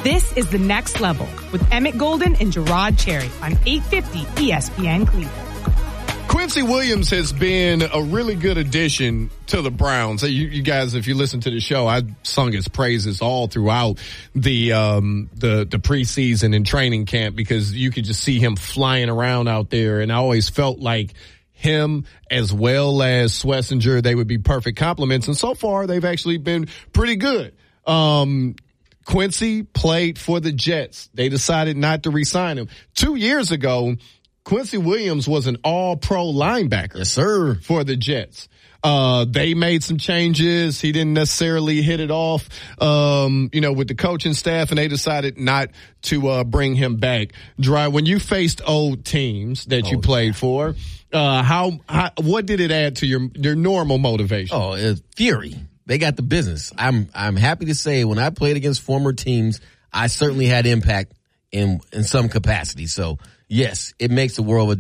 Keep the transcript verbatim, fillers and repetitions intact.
This is The Next Level with Emmett Golden and Gerard Cherry on eight fifty E S P N Cleveland. Quincy Williams has been a really good addition to the Browns. You, you guys, if you listen to the show, I sung his praises all throughout the um, the the preseason and training camp because you could just see him flying around out there, and I always felt like him as well as Schlesinger, they would be perfect complements, and so far they've actually been pretty good. Um, Quincy played for the Jets. They decided not to re-sign him. Two years ago, Quincy Williams was an all-pro linebacker. Yes, sir. For the Jets. Uh, they made some changes. He didn't necessarily hit it off, um, you know, with the coaching staff, and they decided not to, uh, bring him back. Dry, when you faced old teams that you oh, played yeah. for, uh, how, how, what did it add to your, your normal motivation? Oh, it's fury. They got the business. I'm, I'm happy to say when I played against former teams, I certainly had impact in, in some capacity. So yes, it makes a world of